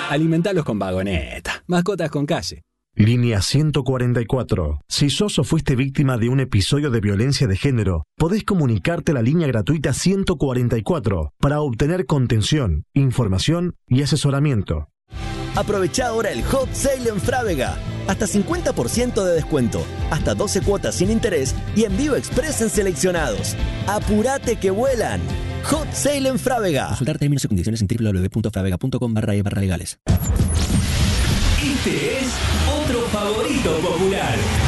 Alimentalos con Vagoneta. Mascotas con calle. Línea 144. Si sos o fuiste víctima de un episodio de violencia de género, podés comunicarte a la línea gratuita 144 para obtener contención, información y asesoramiento. Aprovecha ahora el Hot Sale en Frávega. Hasta 50% de descuento, hasta 12 cuotas sin interés y envío express en seleccionados. ¡Apurate que vuelan! Hot Sale en Frávega. Consultar términos y condiciones en www.fravega.com/legales. Este es otro favorito popular.